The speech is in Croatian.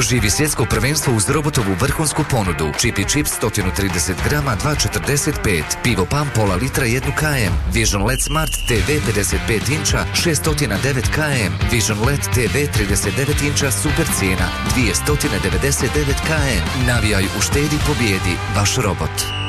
Doživi svjetsko prvenstvo uz robotovu vrhunsku ponudu. Chippy Chips 130 grama 2,45, pivo PAM pola litra 1 km, Vision LED Smart TV 55 inča 609 km, Vision LED TV 39 inča super cijena 299 km. Navijaj, uštedi, pobjedi, vaš robot.